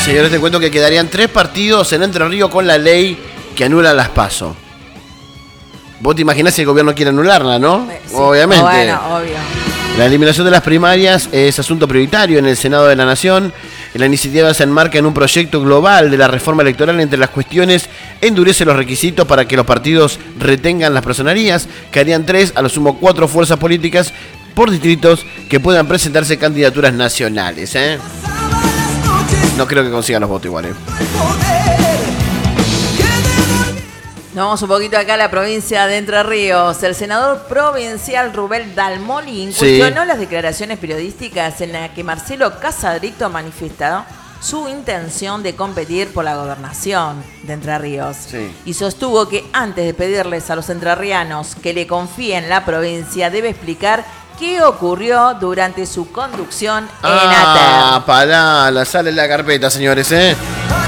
Señores, te cuento que quedarían 3 partidos en Entre Ríos con la ley que anula las PASO. Vos te imaginás si el gobierno quiere anularla, ¿no? Sí. Obviamente. Bueno, obvio. La eliminación de las primarias es asunto prioritario en el Senado de la Nación. La iniciativa se enmarca en un proyecto global de la reforma electoral. Entre las cuestiones, endurece los requisitos para que los partidos retengan las personerías, que harían 3, a lo sumo 4 fuerzas políticas por distritos que puedan presentarse candidaturas nacionales. No creo que consigan los votos igual. Nos vamos un poquito acá a la provincia de Entre Ríos. El senador provincial Rubén Dalmoli cuestionó las declaraciones periodísticas en las que Marcelo Casadrito manifestó su intención de competir por la gobernación de Entre Ríos. Sí. Y sostuvo que antes de pedirles a los entrerrianos que le confíen la provincia, debe explicar qué ocurrió durante su conducción en ATER. Pará, la sale en la carpeta, señores,